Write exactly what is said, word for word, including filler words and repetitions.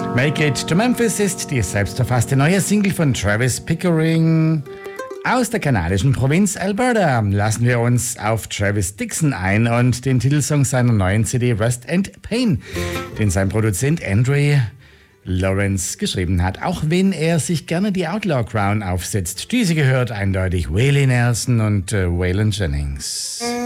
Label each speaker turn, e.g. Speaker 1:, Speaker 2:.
Speaker 1: Make It to Memphis ist die selbstverfasste neue Single von Travis Pickering. Aus der kanadischen Provinz Alberta lassen wir uns auf Travis Dixon ein und den Titelsong seiner neuen C D Rust and Pain, den sein Produzent Andre Lawrence geschrieben hat, auch wenn er sich gerne die Outlaw Crown aufsetzt. Diese gehört eindeutig Waylon Nelson und äh, Waylon Jennings.